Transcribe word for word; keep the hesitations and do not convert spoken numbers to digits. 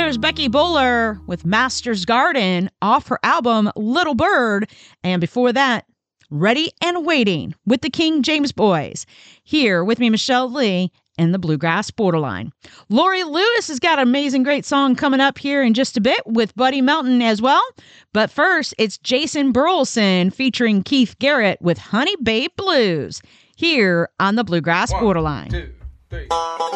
there's Becky Buller with Master's Garden off her album Little Bird. And before that, Ready and Waiting with the King James Boys. Here with me, Michelle Lee, and the Bluegrass Borderline. Lori Lewis has got an amazing, great song coming up here in just a bit with Buddy Melton as well. But first, it's Jason Burleson featuring Keith Garrett with Honey Babe Blues here on the Bluegrass One, Borderline. Two, three.